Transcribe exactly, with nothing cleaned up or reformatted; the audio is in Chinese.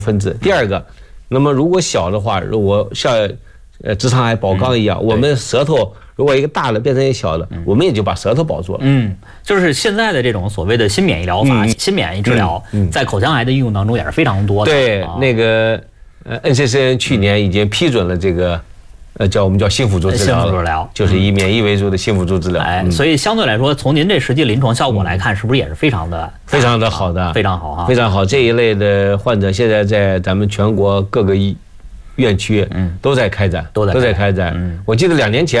分支。第二个，那么如果小的话，如果像呃直肠癌保肛一样，嗯、我们舌头如果一个大的变成一个小的，嗯、我们也就把舌头保住了。 嗯，就是现在的这种所谓的新免疫疗法、嗯、新免疫治疗，嗯嗯、在口腔癌的应用当中也是非常多的。 对， 啊、 那个呃 N C C N 去年已经批准了这个。呃，叫我们叫新辅助治疗， 新辅助治疗就是以免疫为主的新辅助治疗。 哎，所以相对来说，从您这实际临床效果来看，是不是也是非常的、 非常的好的， 非常好哈， 非常好。这一类的患者现在在咱们全国各个医院区，嗯，都在开展， 都在都在开展。嗯，我记得两年前。